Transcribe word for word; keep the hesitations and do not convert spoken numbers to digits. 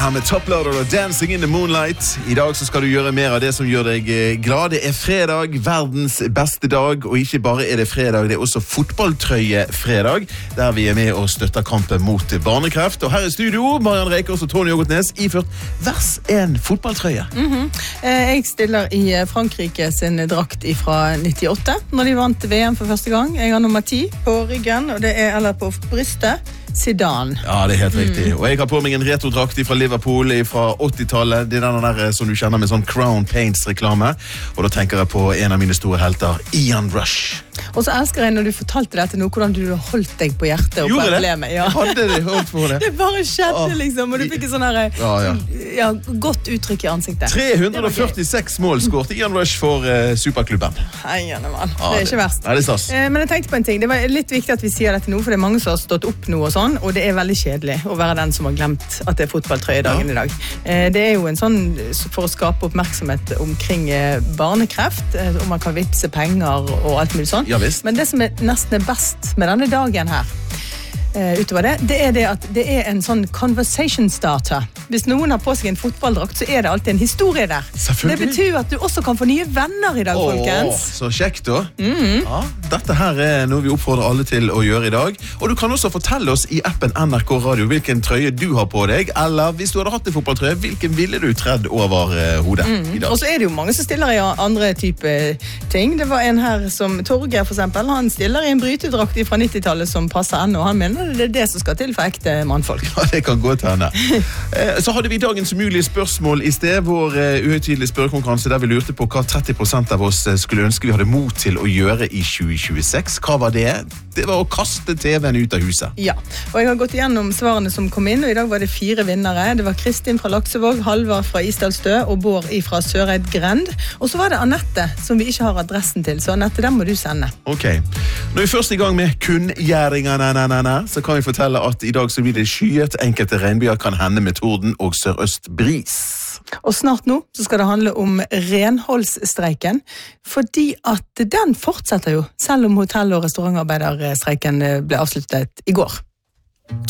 her med Toploader og Dancing in the Moonlight. I dag så skal du gjøre mer av det som gjør deg glad. Det er fredag, verdens beste dag, og ikke bare er det fredag, det er også fotballtrøye-fredag, der vi er med og støtter kampen mot barnekreft. Og her i studio, Marianne Reikås og Tony Ågotnes, iført vers en fotballtrøye. Mm-hmm. Jeg stiller i Frankrike sin drakt fra nittiåtte, når de vant V M for første gang. Jeg har nummer ti på ryggen, og det er eller på brystet. Zidane. Ja, det er helt riktig. Mm. Og jeg har på meg en retrodrakt fra Liverpool fra åttitallet. Det er den der som du kjenner med sånn Crown Paints-reklame. Og da tenker jeg på en av mine store helter, Ian Rush. Og så elsker jeg når du fortalte dette nå, hvordan du holdt deg på hjertet og Gjorde på emblemet. Ja. Hadde det holdt på det. Det bare skjedde liksom, og du fikk en sånn her, ja, ja. Ja, godt uttrykk i ansiktet. tre hundre og førtiseks mål skåret Ian Rush for uh, superklubben. Hei, Janne, mann. Ja, det er ikke verst. Nei, det er stas. Eh, men jeg tenkte på en ting. Det var litt viktig at vi sier dette nå, for det er mange som har stått opp nå og sånn, og det er veldig kjedelig å være den som har glemt at det er fotballtrøyedagen ja. I dag. Eh, det er jo en sånn for å skape oppmerksomhet omkring eh, barnekreft, eh, om man kan vipse penger og alt mulig sånn. Ja, visst. Men det som er nesten er best med denne dagen her, uh, utover det, det er det at det er en sånn conversation starter. Hvis noen har på seg en fotballdrakt, så er det alltid en historie der. Det betyr at du også kan få nye venner I dag, Åh, folkens. Så kjekt da. Mm-hmm. Ja, dette her er noe vi oppfordrer alle til å gjøre I dag. Og du kan også fortelle oss I appen N R K Radio hvilken trøye du har på deg, eller hvis du hadde hatt en fotballtrøye, hvilken ville du tredd over uh, hodet mm. I dag? Og så er det jo mange som stiller I andre type ting. Det var en her som Torger for eksempel, han stiller I en brytedrakt fra nittitallet som passer ennå, og han mener det er det som skal til for ekte mannfolk. Ja, det kan gå til henne. Så hadde vi dagens mulige spørsmål I sted, vår uhøytidelige spørrekonkurranse der vi lurte på hva tretti prosent av oss skulle ønske vi hadde mot til å gjøre I tjue tjueseks. Hva var det? Det var å kaste TV-en ut av huset. Ja, og jeg har gått igjennom svarene som kom inn, og I dag var det fire vinnere. Det var Kristin fra Laksevåg, Halvard fra Isdalstø og Bård fra Søreid Grend. Og så var det Annette, som vi ikke har adressen til, så Annette, den må du sende. Ok. Når vi først I gang med kunngjæringene, så kan vi fortelle at I dag så blir det skyet, enkelte regnbyer kan hende med torden og sørøstbris. Og snart nå så skal det handle om renholdsstreiken, fordi at den fortsetter jo, selv om hotell- og restaurantarbeiderstreiken ble avsluttet I går.